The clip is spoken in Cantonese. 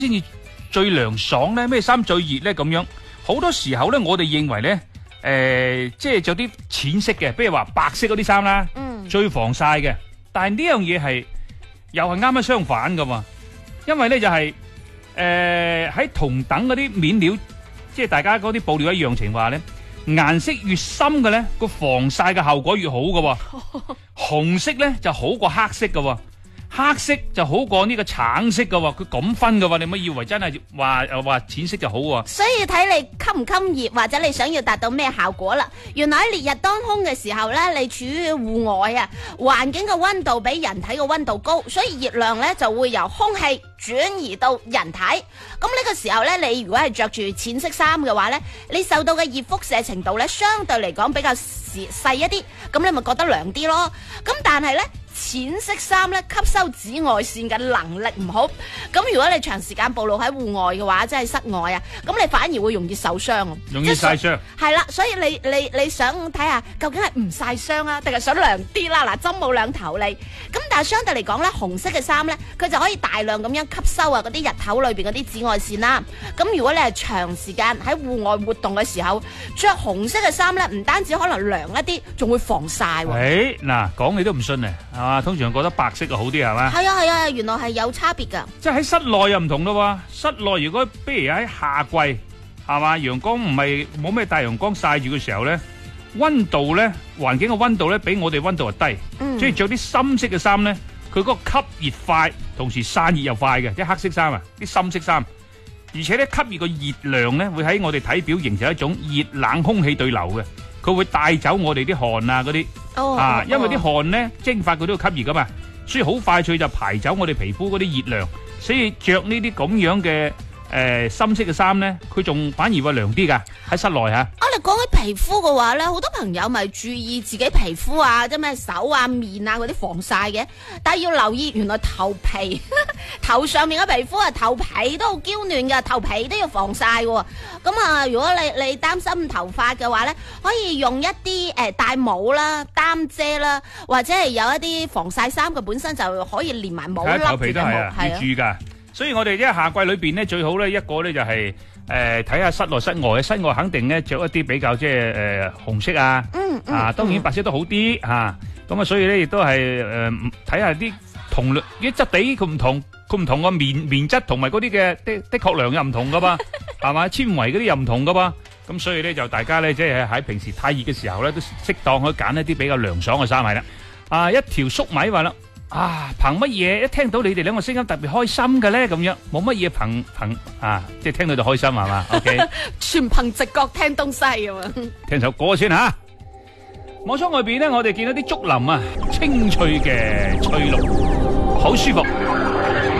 先至最涼爽咧？咩衫最熱咧？咁樣好多時候咧，我哋認為咧，即係着啲淺色嘅，比如話白色嗰啲衫啦，最防曬嘅。但係呢樣嘢又係啱啱相反噶嘛，因為咧就係喺同等嗰啲面料，即係大家嗰啲布料一樣情況咧，顏色越深嘅咧，個防曬嘅效果越好噶。紅色咧就好過黑色噶。黑色就好過呢個橙色噶，佢咁分噶，你唔好以為真係話淺色就好喎。 所以睇你襟唔襟熱，或者你想要達到咩效果啦。原來喺烈日當空嘅時候咧，你處於戶外啊，環境嘅溫度比人體嘅溫度高，所以熱量咧就會由空氣轉移到人體。咁呢個時候咧，你如果係着住淺色衫嘅話咧，你受到嘅熱輻射程度咧，相對嚟講比較細一啲，咁你咪覺得涼啲咯。咁但係咧，淺色衫咧吸收紫外線嘅能力唔好，咁如果你長時間暴露喺戶外嘅話，即係室外啊，咁你反而會容易受傷， 容易曬傷。 係啦，所以你想睇下究竟係唔曬傷啊，定係想涼啲啦？嗱，針冇兩頭利。咁但係相對嚟講咧，紅色嘅衫咧，佢就可以大量咁樣吸收啊嗰啲日頭裏邊嗰啲紫外線啦。咁如果你係長時間喺戶外活動嘅時候，着紅色嘅衫咧，唔單止可能涼一啲，仲會防曬。 嗱，講你都唔信啊！通常覺得白色就好啲係嘛？ 係啊，原來係有差別噶。 即係喺室內又唔同咯喎，室內如果比如喺夏季係嘛，陽光唔係冇咩大陽光曬住嘅時候咧，溫度咧，環境嘅溫度咧比我哋溫度係低，所以着啲深色嘅衫咧，佢嗰個吸熱快，同時散熱又快嘅，即係黑色衫啊，啲深色衫，而且咧吸熱個熱量咧會喺我哋體表形成一種熱冷空氣對流嘅。佢會帶走我哋啲汗啊嗰啲，因為啲汗咧蒸發佢都要吸熱噶嘛，所以好快脆就排走我哋皮膚嗰啲熱量，所以着呢啲咁樣嘅深色嘅衫咧，佢仲反而會涼啲噶喺室內吓。 你講起皮膚嘅話咧，好多朋友咪注意自己皮膚啊，即係咩手啊、面啊嗰啲防曬嘅，但係要留意，原來頭皮頭上面嘅皮膚啊，頭皮都好嬌嫩噶，頭皮都要防曬嘅。咁啊，如果你擔心頭髮嘅話咧，可以用一啲戴帽啦、擔遮啦，或者係有一啲防曬衫，佢本身就可以連埋帽笠頭皮都係啊，要注意噶。所以我哋即係夏季裏邊咧，最好咧一個咧就係睇下室內室外，室外肯定咧着一啲比較即係紅色啊，當然白色都好啲吓。咁啊，所以咧亦都係睇下啲同類啲質地佢唔同個棉質同埋嗰啲嘅的確良又唔同噶噃，係嘛，纖維嗰啲又唔同噶噃。咁所以咧就大家咧即係喺平時太熱嘅時候咧，都適當去揀一啲比較涼爽嘅衫係啦。一條粟米話啦。憑乜嘢一聽到你哋兩個聲音特別開心嘅咧？咁樣冇乜嘢憑即係聽到就開心係嘛 ？OK， 全憑直覺聽東西啊嘛。 聽首歌先吓。網窗外邊咧，我哋見到啲竹林啊，青翠嘅翠綠，好舒服。